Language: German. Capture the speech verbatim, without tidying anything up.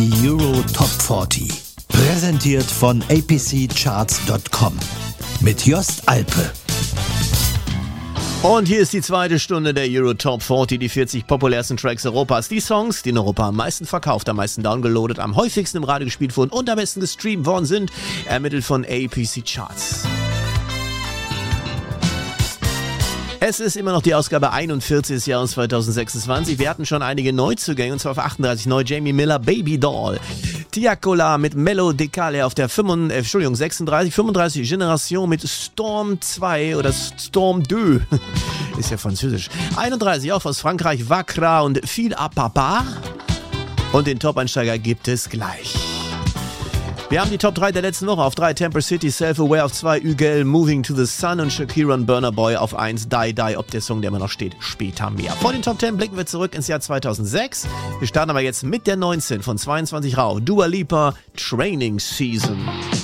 Die Euro Top vierzig. Präsentiert von a p c charts punkt com. Mit Jost Alpe. Und hier ist die zweite Stunde der Euro Top vierzig, die vierzig populärsten Tracks Europas. Die Songs, die in Europa am meisten verkauft, am meisten downgeloadet, am häufigsten im Radio gespielt wurden und am besten gestreamt worden sind, ermittelt von A P C Charts. Es ist immer noch die Ausgabe einundvierzig des Jahres zweitausendsechsundzwanzig. Wir hatten schon einige Neuzugänge, und zwar auf achtunddreißig neu. Jamie Miller, Baby Doll. Tiakola mit Mello Decale auf der fünfunddreißig, äh, Entschuldigung, sechsunddreißig, fünfunddreißig Generation mit Storm zwei oder Storm zwei. Ist ja französisch. einunddreißig, auch aus Frankreich, Vakra und Fil à Papa. Und den Top-Einsteiger gibt es gleich. Wir haben die Top drei der letzten Woche. Auf drei Temper City, Self-Aware. Auf zwei Ügel, Moving to the Sun. Und Shakira und Burna Boy auf eins, Die Die. Ob der Song, der immer noch steht, später mehr. Vor den Top zehn blicken wir zurück ins Jahr zweitausendsechs. Wir starten aber jetzt mit der neunzehn von zweiundzwanzig rauf. Dua Lipa, Training Season.